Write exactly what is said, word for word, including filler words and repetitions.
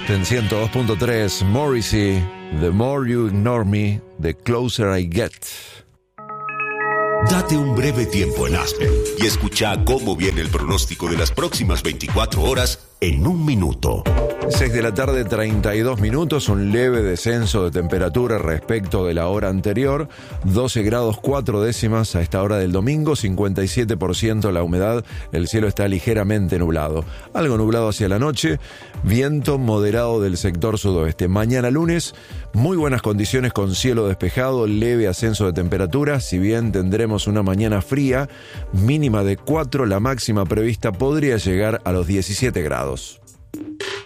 En ciento dos punto tres, Morrissey, The More You Ignore Me, The Closer I Get. Date un breve tiempo en Aspen y escucha cómo viene el pronóstico de las próximas veinticuatro horas en un minuto. seis de la tarde, treinta y dos minutos, un leve descenso de temperatura respecto de la hora anterior, doce grados cuatro décimas a esta hora del domingo, cincuenta y siete por ciento la humedad, el cielo está ligeramente nublado, algo nublado hacia la noche, viento moderado del sector sudoeste. Mañana lunes, muy buenas condiciones con cielo despejado, leve ascenso de temperatura, si bien tendremos una mañana fría, mínima de cuatro, la máxima prevista podría llegar a los diecisiete grados.